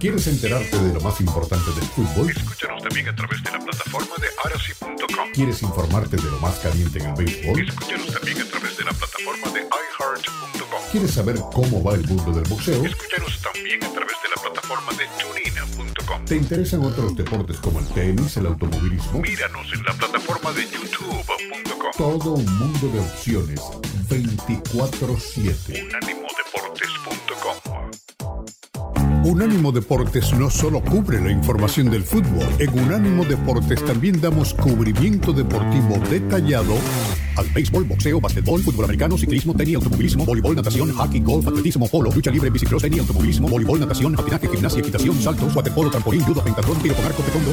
¿Quieres enterarte de lo más importante del fútbol? Escúchanos también a través de la plataforma de arasi.com. ¿Quieres informarte de lo más caliente en el béisbol? Escúchanos también a través de la plataforma de iHeart.com. ¿Quieres saber cómo va el mundo del boxeo? Escúchanos también a través de la plataforma de tunein.com. ¿Te interesan otros deportes como el tenis, el automovilismo? Míranos en la plataforma de youtube.com. Todo un mundo de opciones, 24/7. Unánimodeportes.com. Unánimo Deportes no solo cubre la información del fútbol. En Unánimo Deportes también damos cubrimiento deportivo detallado al béisbol, boxeo, basquetbol, fútbol americano, ciclismo, tenis, automovilismo, voleibol, natación, hockey, golf, atletismo, polo, lucha libre, bicicross, tenis, automovilismo, voleibol, natación, patinaje, gimnasia, equitación, saltos, waterpolo, trampolín, judo, pentatlón, tiro con arco, taekwondo.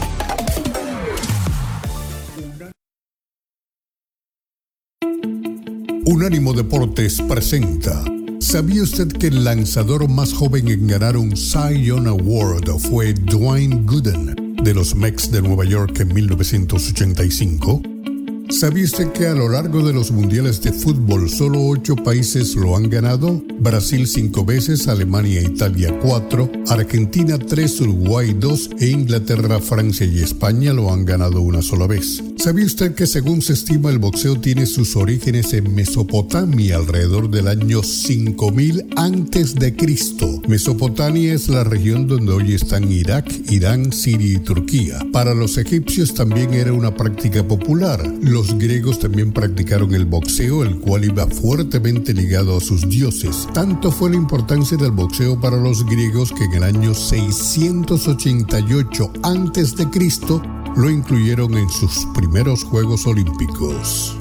Unánimo Deportes presenta. ¿Sabía usted que el lanzador más joven en ganar un Cy Young Award fue Dwayne Gooden de los Mets de Nueva York en 1985? ¿Sabía usted que a lo largo de los mundiales de fútbol solo 8 países lo han ganado? Brasil 5 veces, Alemania e Italia 4, Argentina 3, Uruguay 2 e Inglaterra, Francia y España lo han ganado una sola vez. ¿Sabía usted que según se estima el boxeo tiene sus orígenes en Mesopotamia alrededor del año 5000 a.C.? Mesopotamia es la región donde hoy están Irak, Irán, Siria y Turquía. Para los egipcios también era una práctica popular. Los griegos también practicaron el boxeo, el cual iba fuertemente ligado a sus dioses. Tanto fue la importancia del boxeo para los griegos que en el año 688 a.C. lo incluyeron en sus primeros Juegos Olímpicos.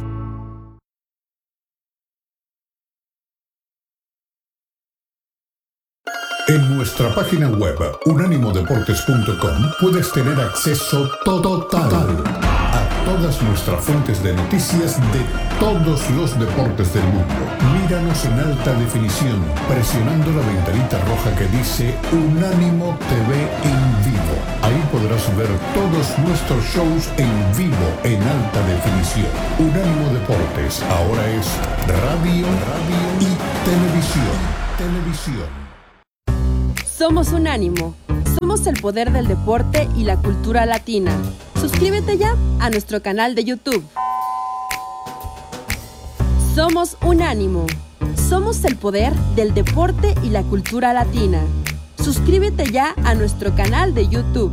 En nuestra página web, unánimodeportes.com, puedes tener acceso total a todas nuestras fuentes de noticias de todos los deportes del mundo. Míranos en alta definición, presionando la ventanita roja que dice Unánimo TV en vivo. Ahí podrás ver todos nuestros shows en vivo en alta definición. Unánimo Deportes ahora es radio y televisión. Somos Unánimo. Somos el poder del deporte y la cultura latina. Suscríbete ya a nuestro canal de YouTube. Somos Unánimo. Somos el poder del deporte y la cultura latina. Suscríbete ya a nuestro canal de YouTube.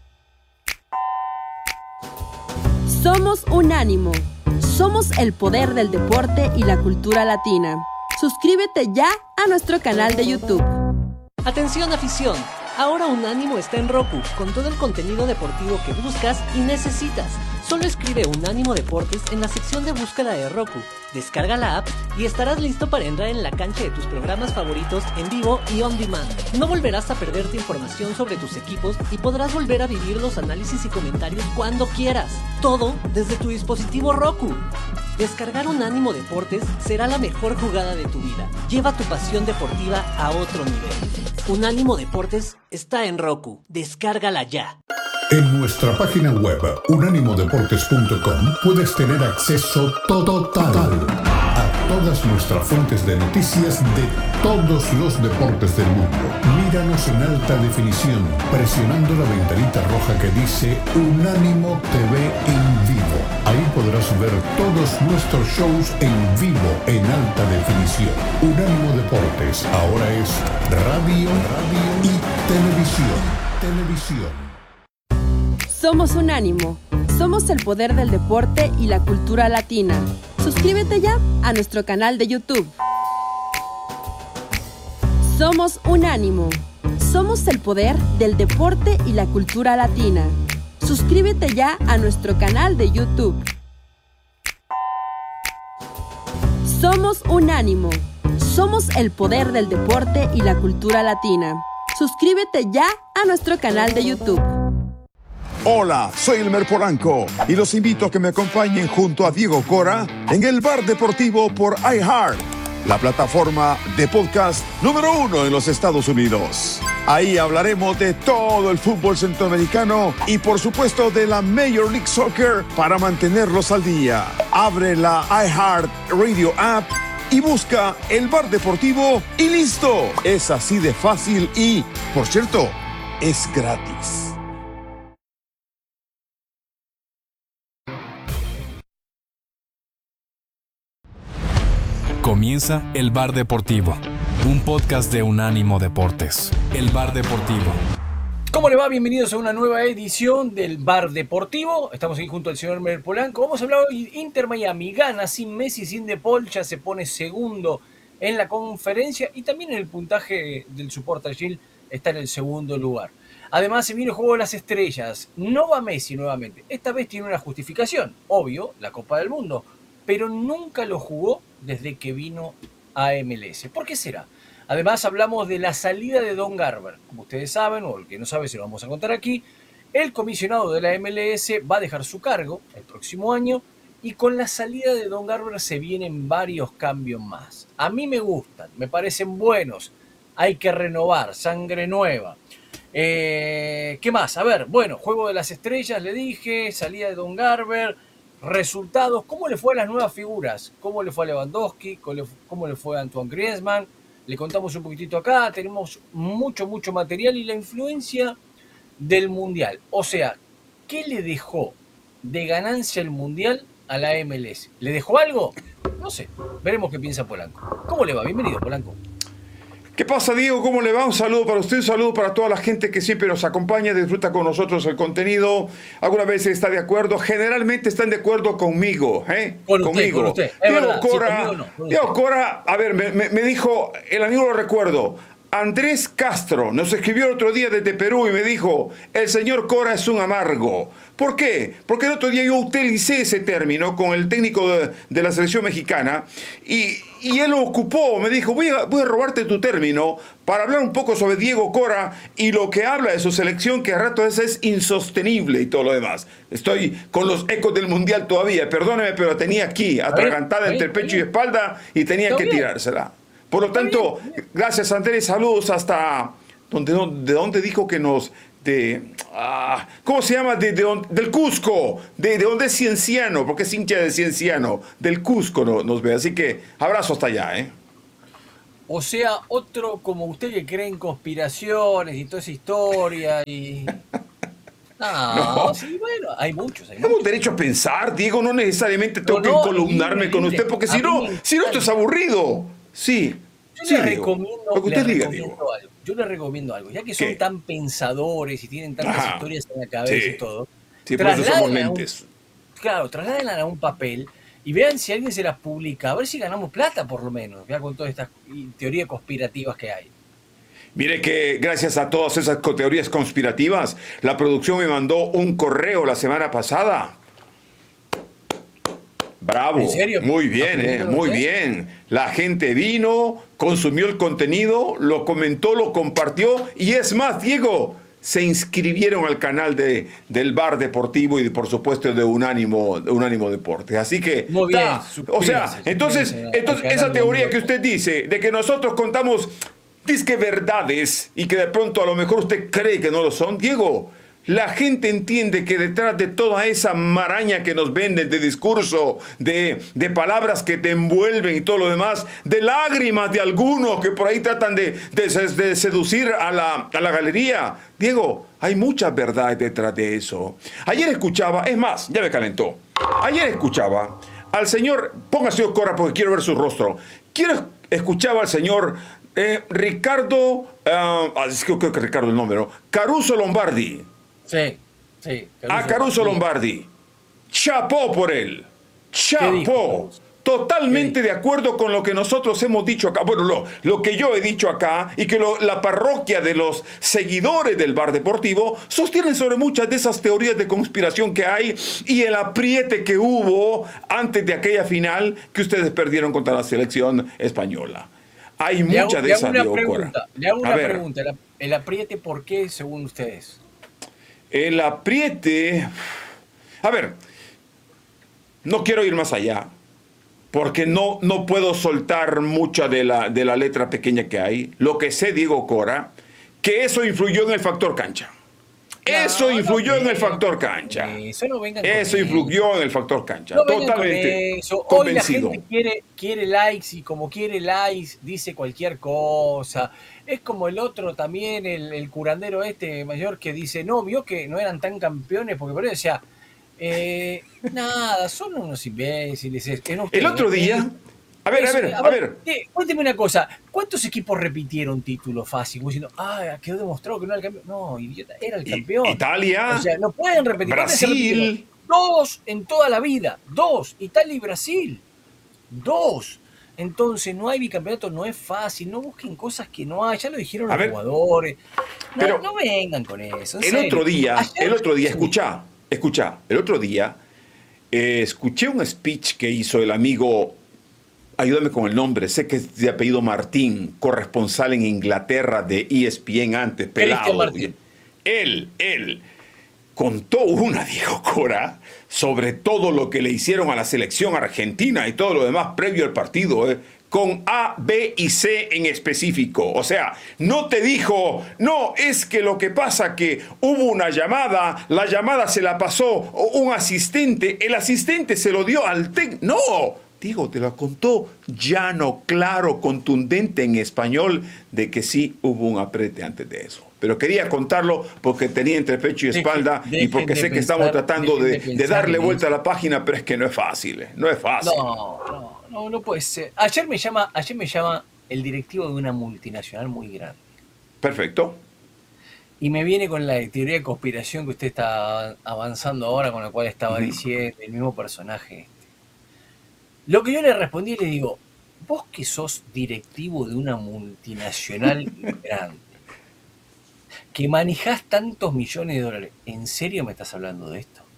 Somos Unánimo. Somos el poder del deporte y la cultura latina. Suscríbete ya a nuestro canal de YouTube. Atención afición, ahora Unánimo está en Roku, con todo el contenido deportivo que buscas y necesitas. Solo escribe Unánimo Deportes en la sección de búsqueda de Roku, descarga la app y estarás listo para entrar en la cancha de tus programas favoritos en vivo y on demand. No volverás a perderte información sobre tus equipos y podrás volver a vivir los análisis y comentarios cuando quieras. Todo desde tu dispositivo Roku. Descargar Unánimo Deportes será la mejor jugada de tu vida. Lleva tu pasión deportiva a otro nivel. Unánimo Deportes está en Roku. Descárgala ya. En nuestra página web, unánimodeportes.com, puedes tener acceso total a todas nuestras fuentes de noticias de todos los deportes del mundo. Míranos en alta definición, presionando la ventanita roja que dice Unánimo TV en vivo. Ahí podrás ver todos nuestros shows en vivo en alta definición. Unánimo Deportes ahora es radio y televisión. Somos Unánimo. Somos el poder del deporte y la cultura latina. Suscríbete ya a nuestro canal de YouTube. Somos Unánimo. Somos el poder del deporte y la cultura latina. Suscríbete ya a nuestro canal de YouTube. Somos Unánimo. Somos el poder del deporte y la cultura latina. Suscríbete ya a nuestro canal de YouTube. Hola, soy Elmer Polanco y los invito a que me acompañen junto a Diego Cora en el Bar Deportivo por iHeart, la plataforma de podcast número 1 en los Estados Unidos. Ahí hablaremos de todo el fútbol centroamericano y por supuesto de la Major League Soccer para mantenerlos al día. Abre la iHeart Radio app y busca el Bar Deportivo y listo. Es así de fácil y, por cierto, es gratis. Comienza El Bar Deportivo, un podcast de Unánimo Deportes. El Bar Deportivo. ¿Cómo le va? Bienvenidos a una nueva edición del Bar Deportivo. Estamos aquí junto al señor Elmer Polanco. Vamos a hablar hoy de Inter Miami. Gana sin Messi, sin De Paul, ya se pone segundo en la conferencia y también en el puntaje del Supporter Shield está en el segundo lugar. Además se viene el juego de las estrellas. No va Messi nuevamente. Esta vez tiene una justificación. Obvio, la Copa del Mundo. Pero nunca lo jugó desde que vino a MLS. ¿Por qué será? Además hablamos de la salida de Don Garber. Como ustedes saben, o el que no sabe se lo vamos a contar aquí, el comisionado de la MLS va a dejar su cargo el próximo año y con la salida de Don Garber se vienen varios cambios más. A mí me gustan, me parecen buenos. Hay que renovar, sangre nueva. ¿Qué más? A ver, bueno, juego de las estrellas, le dije, salida de Don Garber, resultados. ¿Cómo le fue a las nuevas figuras? ¿Cómo le fue a Lewandowski? ¿Cómo le fue a Antoine Griezmann? Le contamos un poquitito acá, tenemos mucho material y la influencia del Mundial. O sea, ¿qué le dejó de ganancia el Mundial a la MLS? ¿Le dejó algo? No sé, veremos qué piensa Polanco. ¿Cómo le va? Bienvenido, Polanco. ¿Qué pasa, Diego? ¿Cómo le va? Un saludo para usted, un saludo para toda la gente que siempre nos acompaña, disfruta con nosotros el contenido. Algunas veces está de acuerdo, generalmente están de acuerdo conmigo, conmigo. Con usted. Diego Cora, a ver, me dijo, el amigo lo recuerdo, Andrés Castro nos escribió el otro día desde Perú y me dijo, el señor Cora es un amargo. ¿Por qué? Porque el otro día yo utilicé ese término con el técnico de la selección mexicana y él lo ocupó, me dijo, voy a robarte tu término para hablar un poco sobre Diego Cora y lo que habla de su selección, que a ratos es insostenible y todo lo demás. Estoy con los ecos del Mundial todavía, perdóneme, pero tenía aquí, atragantada entre pecho y espalda y tenía que tirársela. Por lo tanto, gracias Andrés, saludos hasta de dónde dijo que nos... ¿cómo se llama? Del Cusco, de donde es Cienciano, porque es hincha de Cienciano, del Cusco nos ve, así que abrazo hasta allá, O sea, otro como usted que cree en conspiraciones y toda esa historia y... No. Sí, bueno, hay muchos. Tenemos derecho a pensar, Diego, no necesariamente tengo que columnarme con usted, porque si no, esto es aburrido. Sí. Yo le recomiendo algo. Yo le recomiendo algo, ya que son tan pensadores y tienen tantas historias en la cabeza y todo. Sí, por eso somos lentes. Trasládenla a un papel y vean si alguien se las publica, a ver si ganamos plata por lo menos, ya con todas estas teorías conspirativas que hay. Mire que gracias a todas esas teorías conspirativas, la producción me mandó un correo la semana pasada. Bravo. ¿En serio? Muy bien, muy bien. La gente vino, consumió el contenido, lo comentó, lo compartió y es más, Diego, se inscribieron al canal del Bar Deportivo y por supuesto de Unánimo Deportes. Así que, muy bien, o sea, entonces esa teoría que usted dice de que nosotros contamos disque verdades y que de pronto a lo mejor usted cree que no lo son, Diego, la gente entiende que detrás de toda esa maraña que nos venden de discurso, de palabras que te envuelven y todo lo demás, de lágrimas de algunos que por ahí tratan de seducir a la galería. Diego, hay mucha verdad detrás de eso. Ayer escuchaba, es más, ya me calentó. Ayer escuchaba al señor, póngase Cora porque quiero ver su rostro. Escuchaba al señor Ricardo, creo que Ricardo el nombre, ¿no? Caruso Lombardi. Sí. Caruso Lombardi. Chapó por él. Chapó. Totalmente de acuerdo con lo que nosotros hemos dicho acá. Bueno, lo que yo he dicho acá y que la parroquia de los seguidores del Bar Deportivo sostienen sobre muchas de esas teorías de conspiración que hay y el apriete que hubo antes de aquella final que ustedes perdieron contra la selección española. Hay mucha de esas, Diego Cora. Le hago una pregunta. ¿El apriete por qué, según ustedes? El apriete... A ver, no quiero ir más allá, porque no puedo soltar mucha de la letra pequeña que hay. Lo que sé, Diego Cora, que eso influyó en el factor cancha. Eso influyó en el factor cancha. Eso influyó en el factor cancha. Totalmente convencido. Hoy la gente quiere likes y como quiere likes dice cualquier cosa. Es como el otro también, el curandero mayor que dice, no, vio que no eran tan campeones, porque por eso decía, nada, son unos imbéciles. El otro día, a ver. Cuénteme una cosa, ¿cuántos equipos repitieron título fácil? Como diciendo, quedó demostrado que no era el campeón. No, idiota, era el campeón. Italia, o sea, no pueden repetir. Brasil. 2 en toda la vida, 2, Italia y Brasil, 2. Entonces no hay bicampeonato, no es fácil, no busquen cosas que no hay, ya lo dijeron los jugadores. No vengan con eso. El otro día, escucha, el otro día escuché un speech que hizo el amigo, ayúdame con el nombre, sé que es de apellido Martín, corresponsal en Inglaterra de ESPN antes, pelado. Él contó Diego Cora, sobre todo lo que le hicieron a la selección argentina y todo lo demás previo al partido, con A, B y C en específico. O sea, no te dijo, no, es que lo que pasa que hubo una llamada, la llamada se la pasó un asistente, el asistente se lo dio al técnico. No, Diego te lo contó llano, claro, contundente en español de que sí hubo un aprete antes de eso. Pero quería contarlo porque tenía entre pecho y espalda y porque sé que estamos tratando de darle vuelta a la página, pero es que no es fácil, no es fácil. No puede ser. Ayer me llama el directivo de una multinacional muy grande. Perfecto. Y me viene con la teoría de conspiración que usted está avanzando ahora, con la cual estaba diciendo el mismo personaje. Lo que yo le respondí, le digo, vos que sos directivo de una multinacional grande, que manejás tantos millones de dólares, ¿en serio me estás hablando de esto?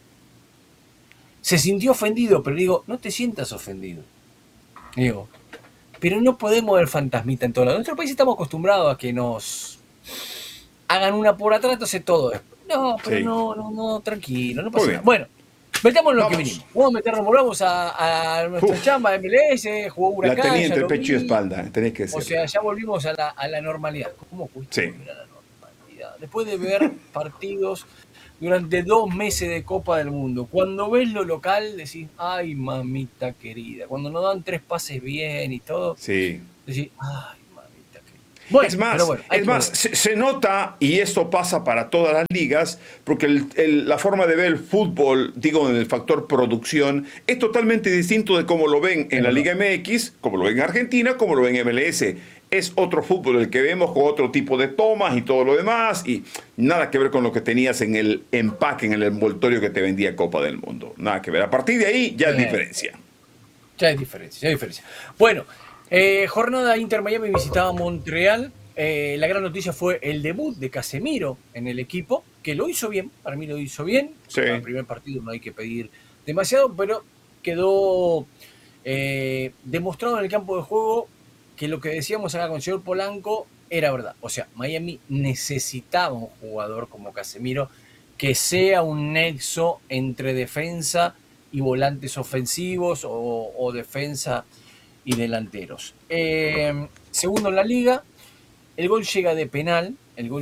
Se sintió ofendido, pero digo, no te sientas ofendido. Digo, pero no podemos ver fantasmita en todo lado. En nuestro país estamos acostumbrados a que nos hagan una por atrás, entonces todo es. No, pero sí. No, tranquilo, no pasa nada. Bueno, metamos lo que vinimos. Volvamos a nuestra chamba de MLS, jugó Huracán. La tenía entre pecho y espalda, tenés que decir. O sea, ya volvimos a la normalidad. ¿Cómo pudiste volver a la normalidad? Después de ver partidos durante 2 meses de Copa del Mundo, cuando ves lo local, decís, ay, mamita querida. Cuando nos dan 3 pases bien y todo, sí. Decís, ay, mamita querida. Bueno, es más, se nota, y esto pasa para todas las ligas, porque la forma de ver el fútbol, digo, en el factor producción, es totalmente distinto de cómo lo ven en la Liga MX, como lo ven en Argentina, como lo ven en MLS. Es otro fútbol el que vemos con otro tipo de tomas y todo lo demás, y nada que ver con lo que tenías en el empaque, en el envoltorio que te vendía Copa del Mundo. Nada que ver. A partir de ahí ya es diferencia. Ya hay diferencia. Bueno, jornada Inter Miami visitaba Montreal. La gran noticia fue el debut de Casemiro en el equipo, que lo hizo bien, para mí lo hizo bien. Sí. El primer partido no hay que pedir demasiado, pero quedó demostrado en el campo de juego que lo que decíamos acá con el señor Polanco era verdad. O sea, Miami necesitaba un jugador como Casemiro que sea un nexo entre defensa y volantes ofensivos o defensa y delanteros. Segundo en la liga, el gol llega de penal.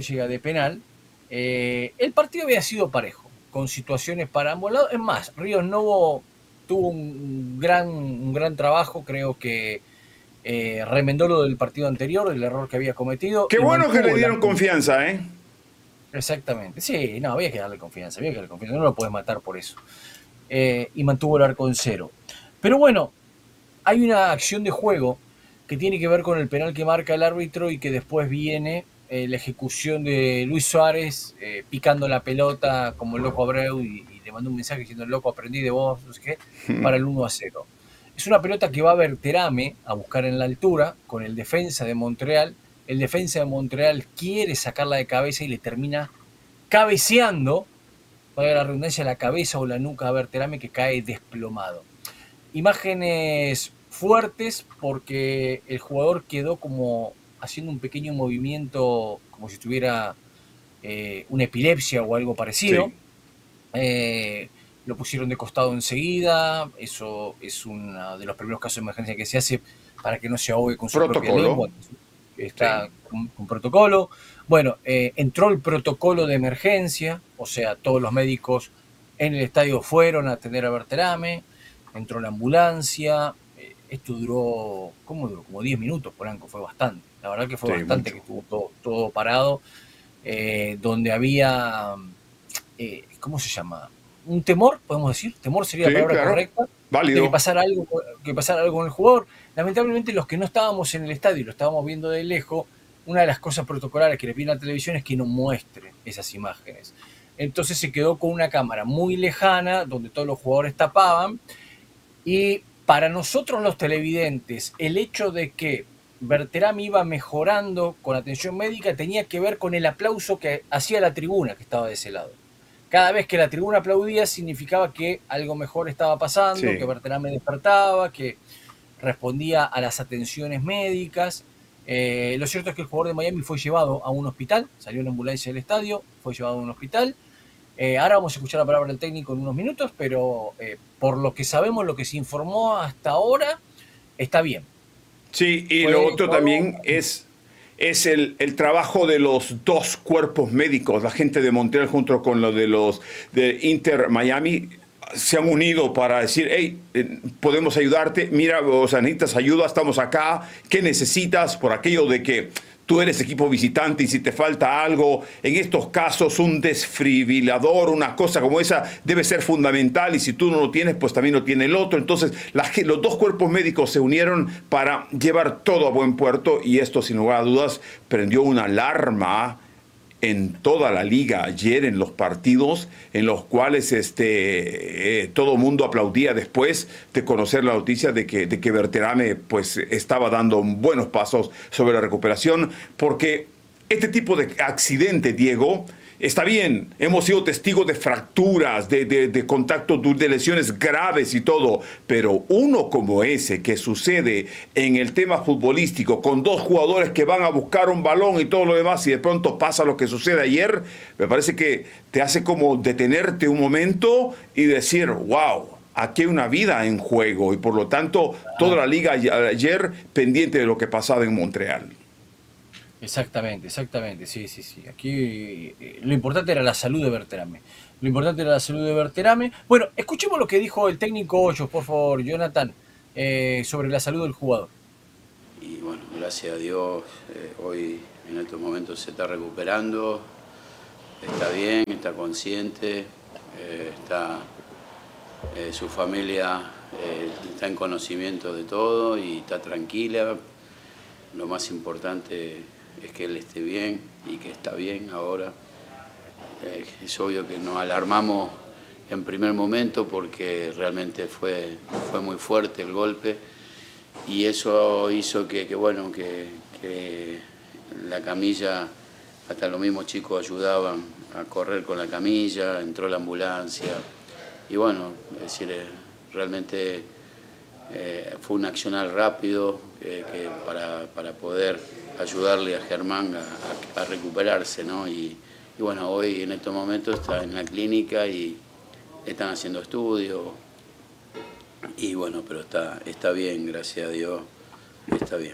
El partido había sido parejo, con situaciones para ambos lados. Es más, Ríos Novo tuvo un gran trabajo, creo que remendó lo del partido anterior, el error que había cometido. Qué bueno que le dieron confianza, ¿eh? Exactamente, sí, no, había que darle confianza, no lo puedes matar por eso. Y mantuvo el arco en 0. Pero bueno, hay una acción de juego que tiene que ver con el penal que marca el árbitro y que después viene la ejecución de Luis Suárez picando la pelota como el loco Abreu y le mandó un mensaje diciendo, loco, aprendí de vos, no sé qué, para el 1-0. Es una pelota que va a Berterame a buscar en la altura con el defensa de Montreal. El defensa de Montreal quiere sacarla de cabeza y le termina cabeceando, para la redundancia, la cabeza o la nuca a Berterame, que cae desplomado. Imágenes fuertes porque el jugador quedó como haciendo un pequeño movimiento como si tuviera una epilepsia o algo parecido. Sí. Lo pusieron de costado enseguida. Eso es uno de los primeros casos de emergencia que se hace para que no se ahogue con su propia lengua. Está con protocolo. Bueno, entró el protocolo de emergencia, o sea, todos los médicos en el estadio fueron a atender a Berterame, entró la ambulancia. Esto duró, ¿cómo duró? Como 10 minutos, Polanco, fue bastante. La verdad que fue Sí, bastante, mucho. que estuvo todo parado, donde había, ¿cómo se llama? Un temor, podemos decir, temor sería la Sí, palabra claro. correcta, de Válido. que pasara algo con el jugador. Lamentablemente los que no estábamos en el estadio y lo estábamos viendo de lejos, una de las cosas protocolares que le piden a la televisión es que no muestre esas imágenes. Entonces se quedó con una cámara muy lejana, donde todos los jugadores tapaban, y para nosotros los televidentes, el hecho de que Berterame iba mejorando con atención médica tenía que ver con el aplauso que hacía la tribuna que estaba de ese lado. Cada vez que la tribuna aplaudía significaba que algo mejor estaba pasando, que Sí. Berterame despertaba, que respondía a las atenciones médicas. Lo cierto es que el jugador de Miami fue llevado a un hospital, salió en la ambulancia del estadio, fue llevado a un hospital. Ahora vamos a escuchar la palabra del técnico en unos minutos, pero por lo que sabemos, lo que se informó hasta ahora, está bien. Sí, y Fue lo otro todo. también es el trabajo de los dos cuerpos médicos, la gente de Montreal junto con lo de los de Inter Miami se han unido para decir, hey, podemos ayudarte, mira, o sea, necesitas ayuda, estamos acá, ¿qué necesitas? Por aquello de que tú eres equipo visitante y si te falta algo, en estos casos un desfibrilador, una cosa como esa debe ser fundamental y si tú no lo tienes, pues también lo tiene el otro. Entonces los dos cuerpos médicos se unieron para llevar todo a buen puerto y esto sin lugar a dudas prendió una alarma en toda la liga ayer en los partidos en los cuales todo el mundo aplaudía después de conocer la noticia de que Berterame pues estaba dando buenos pasos sobre la recuperación, porque este tipo de accidente, Diego, está bien, hemos sido testigos de fracturas, de contacto, de lesiones graves y todo, pero uno como ese que sucede en el tema futbolístico, con dos jugadores que van a buscar un balón y todo lo demás, y de pronto pasa lo que sucede ayer, me parece que te hace como detenerte un momento y decir, wow, aquí hay una vida en juego, y por lo tanto, toda la liga ayer pendiente de lo que pasaba en Montreal. Exactamente, sí. Aquí lo importante era la salud de Berterame. Bueno, escuchemos lo que dijo el técnico Hoyos, por favor, Jonathan, sobre la salud del jugador. Y bueno, gracias a Dios, hoy en estos momentos se está recuperando, está bien, está consciente, su familia está en conocimiento de todo y está tranquila. Lo más importante es que él esté bien y que está bien ahora. Es obvio que nos alarmamos en primer momento porque realmente fue muy fuerte el golpe y eso hizo que la camilla, hasta los mismos chicos ayudaban a correr con la camilla, entró la ambulancia y bueno, es decir, realmente fue un accionar rápido para poder ayudarle a Germán a recuperarse, ¿no? Y bueno, hoy en estos momentos está en la clínica y están haciendo estudios y bueno, pero está bien, gracias a Dios, está bien.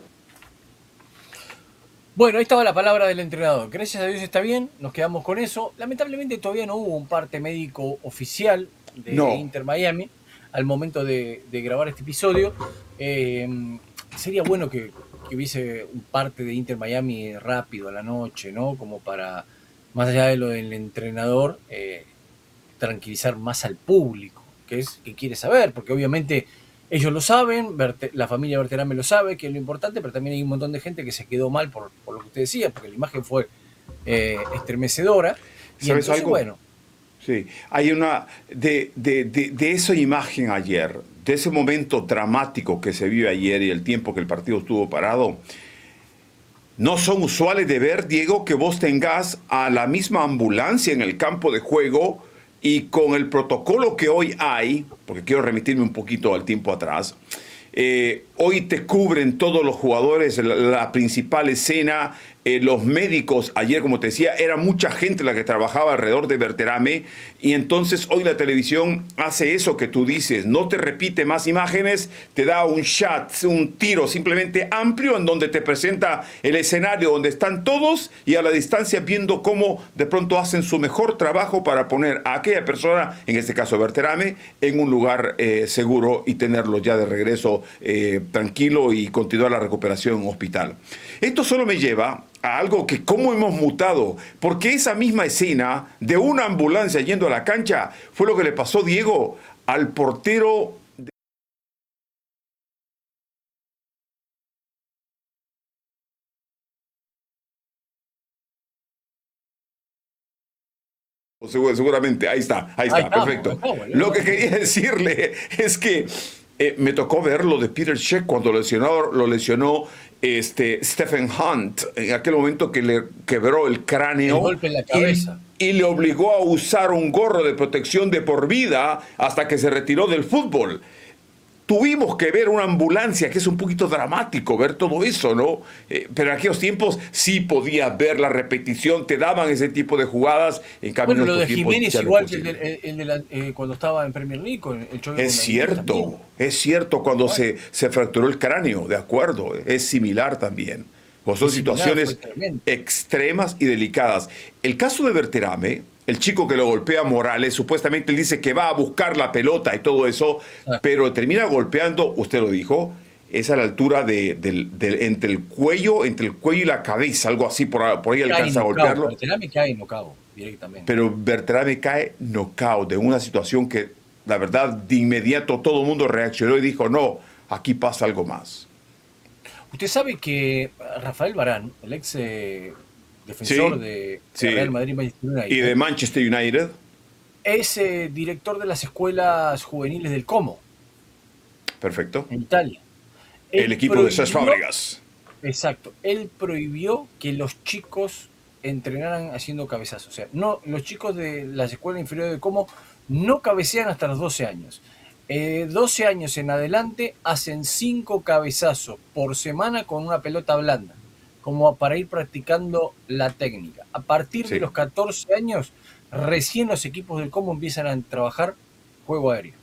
Bueno, ahí estaba la palabra del entrenador. Gracias a Dios está bien, nos quedamos con eso. Lamentablemente todavía no hubo un parte médico oficial de Inter Miami al momento de grabar este episodio. Sería bueno que hubiese un parte de Inter Miami rápido a la noche, ¿no? Como para, más allá de lo del entrenador, tranquilizar más al público, que quiere saber, porque obviamente ellos lo saben, la familia Berterame lo sabe, que es lo importante, pero también hay un montón de gente que se quedó mal por lo que usted decía, porque la imagen fue estremecedora. Y ¿Sabes entonces, algo? bueno. Sí, hay una de esa imagen ayer, de ese momento dramático que se vive ayer y el tiempo que el partido estuvo parado. No son usuales de ver, Diego, que vos tengas a la misma ambulancia en el campo de juego y con el protocolo que hoy hay, porque quiero remitirme un poquito al tiempo atrás, hoy te cubren todos los jugadores, la principal escena, los médicos, ayer como te decía, era mucha gente la que trabajaba alrededor de Berterame, y entonces hoy la televisión hace eso que tú dices, no te repite más imágenes, te da un shot, un tiro simplemente amplio en donde te presenta el escenario donde están todos y a la distancia viendo cómo de pronto hacen su mejor trabajo para poner a aquella persona, en este caso Berterame, en un lugar seguro y tenerlo ya de regreso tranquilo y continuar la recuperación en hospital. Esto solo me lleva a algo que cómo hemos mutado, porque esa misma escena de una ambulancia yendo a la cancha fue lo que le pasó, Diego, al portero. Seguramente, ahí está, perfecto. Lo que quería decirle es que me tocó ver lo de Peter Cech cuando lo lesionó Stephen Hunt, en aquel momento que le quebró el cráneo. El golpe en la cabeza. Y le obligó a usar un gorro de protección de por vida hasta que se retiró del fútbol. Tuvimos que ver una ambulancia, que es un poquito dramático ver todo eso, ¿no? Pero en aquellos tiempos sí podías ver la repetición, te daban ese tipo de jugadas. En cambio, bueno, lo de Jiménez igual que cuando estaba en Premier League. Es cierto, cuando se fracturó el cráneo, de acuerdo, es similar también. Pues son situaciones extremas y delicadas. El caso de Berterame, el chico que lo golpea a Morales, supuestamente él dice que va a buscar la pelota y todo eso, pero termina golpeando, usted lo dijo, es a la altura entre el cuello y la cabeza, algo así, por ahí alcanza a golpearlo. Berterame cae nocaut directamente. Pero Berterame cae nocaut de una situación que, la verdad, de inmediato todo el mundo reaccionó y dijo, no, aquí pasa algo más. Usted sabe que Rafael Varane, el ex defensor de Real Madrid, Manchester United, y de Manchester United, es director de las escuelas juveniles del Como. Perfecto. En Italia. El equipo de Cesc Fábregas. Exacto. Él prohibió que los chicos entrenaran haciendo cabezazos. O sea, no, los chicos de las escuelas inferiores del Como no cabecean hasta los 12 años. 12 años en adelante hacen 5 cabezazos por semana con una pelota blanda, como para ir practicando la técnica. A partir de los 14 años, recién los equipos del Como empiezan a trabajar juego aéreo.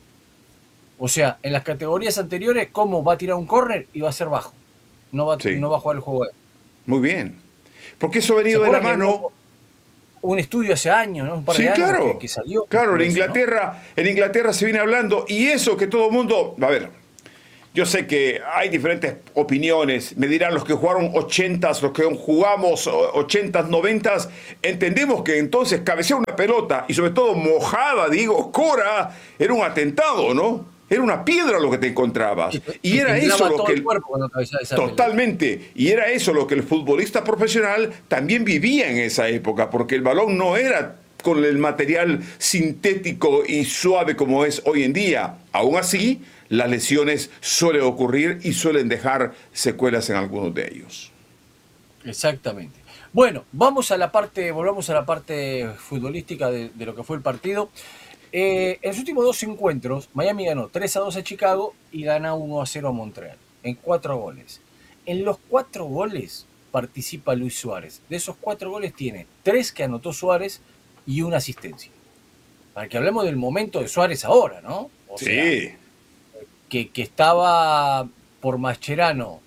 O sea, en las categorías anteriores, Como va a tirar un córner y va a ser bajo. No va a jugar el juego aéreo. Muy bien. Porque eso ha venido de la mano. Un estudio hace años, ¿no? Un par de años que salió. Claro, en Inglaterra se viene hablando, y eso que todo el mundo, a ver, yo sé que hay diferentes opiniones, me dirán los que jugaron 80s, los que jugamos 80s, 90s, entendemos que entonces cabecear una pelota, y sobre todo mojada, digo, Cora, era un atentado, ¿no? Era una piedra lo que te encontrabas. Y era eso lo que... Totalmente. Y era eso lo que el futbolista profesional también vivía en esa época, porque el balón no era con el material sintético y suave como es hoy en día. Aún así, las lesiones suelen ocurrir y suelen dejar secuelas en algunos de ellos. Exactamente. Bueno, volvamos a la parte futbolística de lo que fue el partido. En sus últimos 2 encuentros, Miami ganó 3-2 a Chicago y gana 1-0 a Montreal, en 4 goles. En los 4 goles participa Luis Suárez. De esos 4 goles tiene 3 que anotó Suárez y 1 asistencia. Para que hablemos del momento de Suárez ahora, ¿no? O sea, que estaba por Mascherano,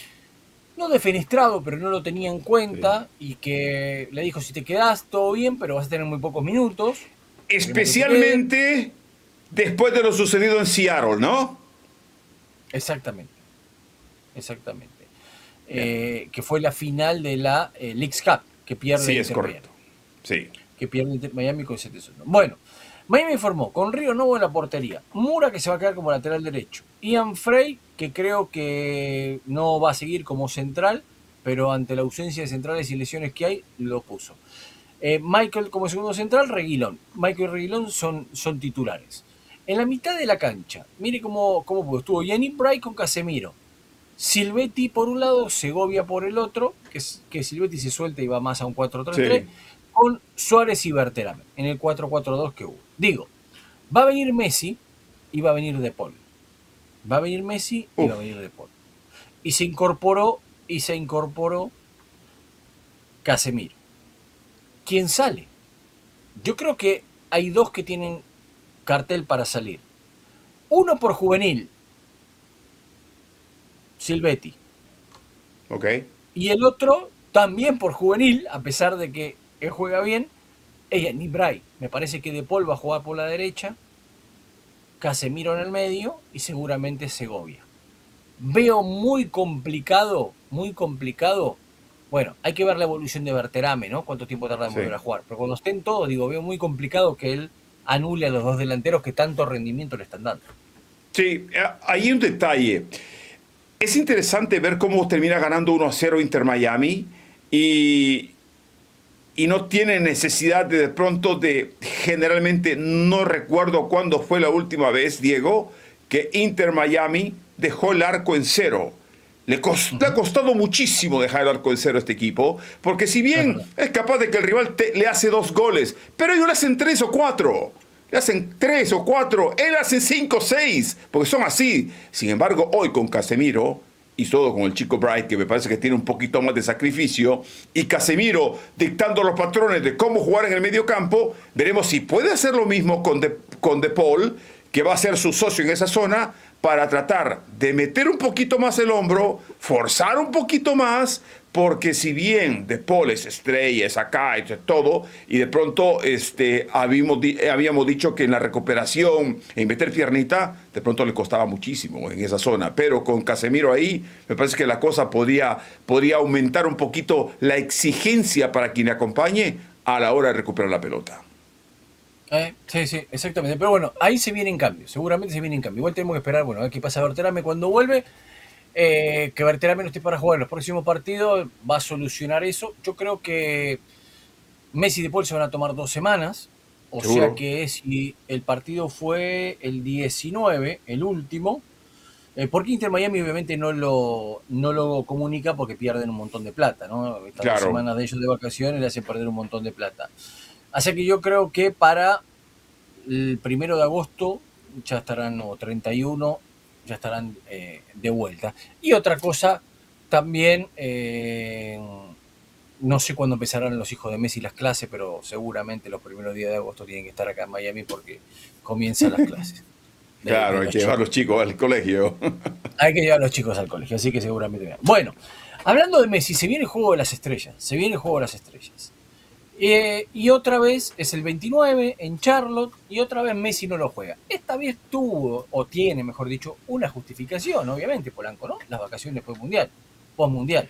no defenestrado, pero no lo tenía en cuenta, y que le dijo, si te quedás, todo bien, pero vas a tener muy pocos minutos. Especialmente después de lo sucedido en Seattle, ¿no? Exactamente. Que fue la final de la Leagues Cup, que pierde Inter. Sí, es correcto. Sí. Que pierde Inter Miami con 7-1. Bueno, Miami informó con Río Novo en la portería, Mura, que se va a quedar como lateral derecho, Ian Frey, que creo que no va a seguir como central, pero ante la ausencia de centrales y lesiones que hay, lo puso. Michael como segundo central, Reguilón. Michael y Reguilón son titulares. En la mitad de la cancha, mire cómo estuvo Yannick Bray con Casemiro. Silvetti por un lado, Segovia por el otro, que Silvetti se suelta y va más a un 4-3-3, con Suárez y Berterame, en el 4-4-2 que hubo. Digo, va a venir Messi y va a venir De Paul. Va a venir Messi y va a venir De Paul. Y se incorporó Casemiro. ¿Quién sale? Yo creo que hay dos que tienen cartel para salir. Uno por juvenil, Silvetti. Ok. Y el otro también por juvenil, a pesar de que él juega bien, es Nibray. Me parece que De Paul va a jugar por la derecha, Casemiro en el medio y seguramente Segovia. Veo muy complicado. Bueno, hay que ver la evolución de Berterame, ¿no? Cuánto tiempo tarda en volver a jugar. Pero cuando estén todos, veo muy complicado que él anule a los dos delanteros que tanto rendimiento le están dando. Sí, hay un detalle. Es interesante ver cómo termina ganando 1-0 Inter Miami y no tiene necesidad de pronto generalmente no recuerdo cuándo fue la última vez, Diego, que Inter Miami dejó el arco en cero. Le ha costado muchísimo dejar el arco en cero a este equipo, porque si bien es capaz de que el rival le hace 2 goles, pero ellos le hacen 3 o 4. Le hacen 3 o 4, él hace 5 o 6, porque son así. Sin embargo, hoy con Casemiro, y todo con el chico Bright, que me parece que tiene un poquito más de sacrificio, y Casemiro dictando los patrones de cómo jugar en el medio campo, veremos si puede hacer lo mismo con De Paul, que va a ser su socio en esa zona, para tratar de meter un poquito más el hombro, forzar un poquito más, porque si bien De Paul es estrella, es acá, es todo, y de pronto habíamos dicho que en la recuperación, en meter piernita, de pronto le costaba muchísimo en esa zona, pero con Casemiro ahí, me parece que la cosa podría aumentar un poquito la exigencia para quien le acompañe a la hora de recuperar la pelota. Sí, exactamente. Pero bueno, ahí se viene en cambio. Seguramente se viene en cambio. Igual tenemos que esperar, a ver qué pasa Berterame cuando vuelve. Que Berterame no esté para jugar en los próximos partidos va a solucionar eso. Yo creo que Messi y De Paul se van a tomar 2 semanas. O ¿Seguro? sea que si el partido fue el 19, el último, porque Inter Miami obviamente no lo comunica porque pierden un montón de plata, ¿no? Estas 2 semanas de ellos de vacaciones le hacen perder un montón de plata. Así que yo creo que para el 1 de agosto ya estarán, o 31, ya estarán de vuelta. Y otra cosa, también, no sé cuándo empezarán los hijos de Messi las clases, pero seguramente los primeros días de agosto tienen que estar acá en Miami porque comienzan las clases. Claro, hay que llevar a los chicos al colegio. Hay que llevar a los chicos al colegio, así que seguramente. Bueno, hablando de Messi, se viene el juego de las estrellas. Y otra vez es el 29 en Charlotte y otra vez Messi no lo juega. Esta vez tuvo, o tiene, mejor dicho, una justificación, obviamente, Polanco, ¿no? Las vacaciones post-mundial.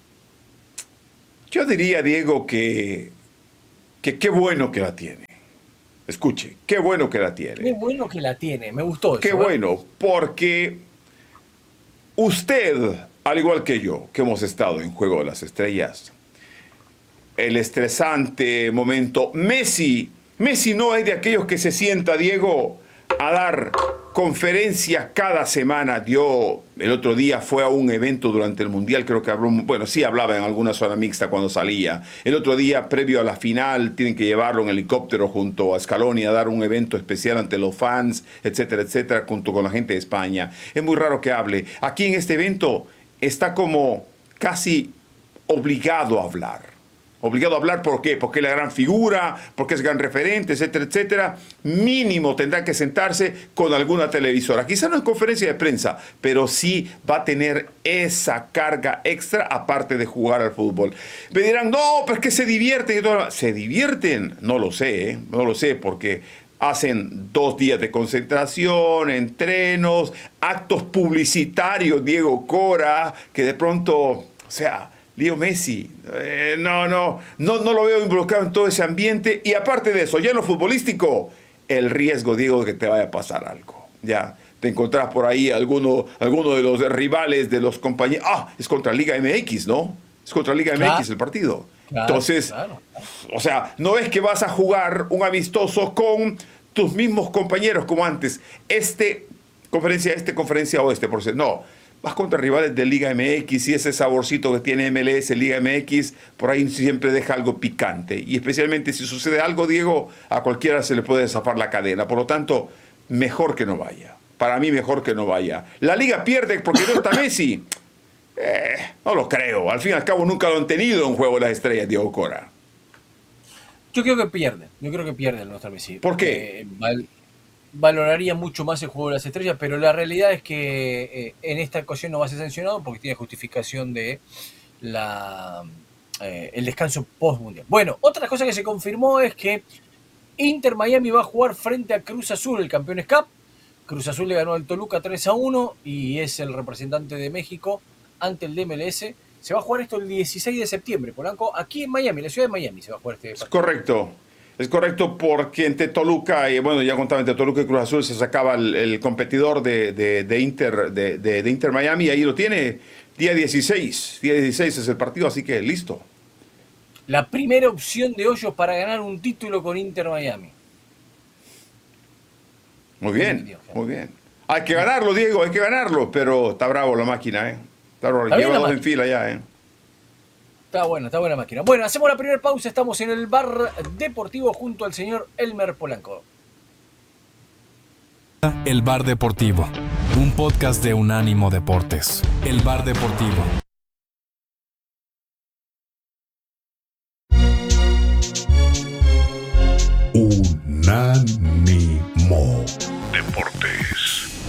Yo diría, Diego, que qué bueno que la tiene. Escuche, qué bueno que la tiene. Qué bueno que la tiene, me gustó eso. Qué bueno, porque usted, al igual que yo, que hemos estado en Juego de las Estrellas, el estresante momento. Messi no es de aquellos que se sienta, Diego, a dar conferencias cada semana. El otro día fue a un evento durante el Mundial, creo que hablaba en alguna zona mixta cuando salía. El otro día, previo a la final, tienen que llevarlo en helicóptero junto a Scaloni a dar un evento especial ante los fans, etcétera, etcétera, junto con la gente de España. Es muy raro que hable. Aquí en este evento está como casi obligado a hablar. Obligado a hablar, ¿por qué? Porque es la gran figura, porque es gran referente, etcétera, etcétera. Mínimo tendrá que sentarse con alguna televisora. Quizá no en conferencia de prensa, pero sí va a tener esa carga extra aparte de jugar al fútbol. Me dirán, no, pero es que se divierten. ¿Se divierten? No lo sé, no lo sé, porque hacen 2 días de concentración, entrenos, actos publicitarios, Diego Cora, que de pronto, o sea, Leo Messi, no lo veo involucrado en todo ese ambiente. Y aparte de eso, ya en lo futbolístico, el riesgo, Diego, de que te vaya a pasar algo. Ya te encontrás por ahí alguno de los rivales de los compañeros. Es contra Liga MX, ¿no? Es contra Liga MX el partido. Entonces, o sea, no es que vas a jugar un amistoso con tus mismos compañeros como antes. Conferencia oeste, por ser. No. Vas contra rivales de Liga MX y ese saborcito que tiene MLS, Liga MX, por ahí siempre deja algo picante. Y especialmente si sucede algo, Diego, a cualquiera se le puede zafar la cadena. Por lo tanto, mejor que no vaya. Para mí, mejor que no vaya. La Liga pierde porque no está Messi. No lo creo. Al fin y al cabo nunca lo han tenido en Juego de las Estrellas, Diego Cora. Yo creo que pierden. Yo creo que pierden los Messi. ¿Por qué? Valoraría mucho más el Juego de las Estrellas, pero la realidad es que en esta ocasión no va a ser sancionado porque tiene justificación de el descanso post-mundial. Bueno, otra cosa que se confirmó es que Inter Miami va a jugar frente a Cruz Azul, el Campeones Cup. Cruz Azul le ganó al Toluca 3-1 y es el representante de México ante el MLS. Se va a jugar esto el 16 de septiembre, Polanco, aquí en Miami, en la ciudad de Miami se va a jugar este partido. Es correcto porque entre Toluca y, bueno, ya contaba, entre Toluca y Cruz Azul se sacaba el competidor de Inter Miami, y ahí lo tiene, día 16 es el partido, así que listo. La primera opción de Hoyos para ganar un título con Inter Miami. Muy bien. Hay que ganarlo, Diego, hay que ganarlo, pero está bravo la máquina, Está bravo, lleva dos en fila ya, Está buena la máquina. Bueno, hacemos la primera pausa. Estamos en el bar deportivo junto al señor Elmer Polanco. El Bar Deportivo, un podcast de Unánimo Deportes. El Bar Deportivo. Unánimo.